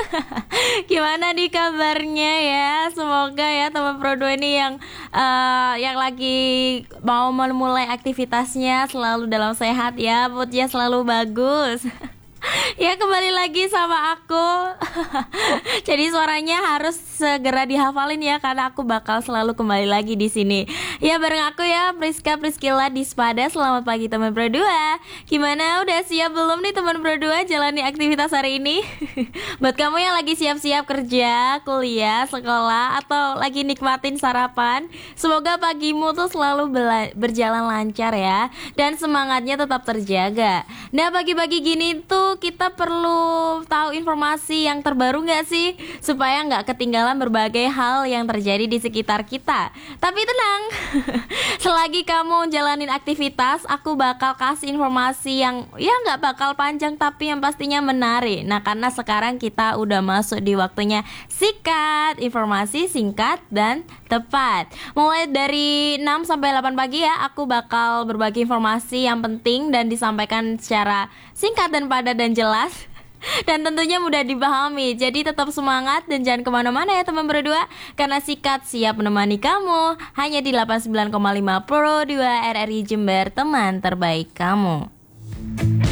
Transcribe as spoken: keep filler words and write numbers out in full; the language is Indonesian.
Gimana nih kabarnya ya? Semoga ya teman Pro dua ini yang eh, yang lagi mau memulai aktivitasnya selalu dalam sehat ya, moodnya selalu bagus. Ya kembali lagi sama aku. Jadi suaranya harus segera dihafalin ya karena aku bakal selalu kembali lagi di sini. Ya bareng aku ya Priska Priskila Dispada. Selamat pagi teman Pro dua. Gimana udah siap belum nih teman Pro dua jalani aktivitas hari ini? Buat kamu yang lagi siap-siap kerja, kuliah, sekolah atau lagi nikmatin sarapan, semoga pagimu tuh selalu bela- berjalan lancar ya dan semangatnya tetap terjaga. Nah pagi-pagi gini tuh kita perlu tahu informasi yang terbaru nggak sih supaya nggak ketinggalan berbagai hal yang terjadi di sekitar kita. Tapi tenang, selagi kamu jalanin aktivitas, aku bakal kasih informasi yang ya nggak bakal panjang tapi yang pastinya menarik. Nah karena sekarang kita udah masuk di waktunya sikat, informasi singkat dan tepat. Mulai dari enam sampai delapan pagi ya, aku bakal berbagi informasi yang penting dan disampaikan secara singkat dan padat dan jelas dan tentunya mudah dipahami. Jadi tetap semangat dan jangan kemana-mana ya teman berdua, karena sikat siap menemani kamu hanya di delapan puluh sembilan koma lima Pro dua R R I Jember, teman terbaik kamu.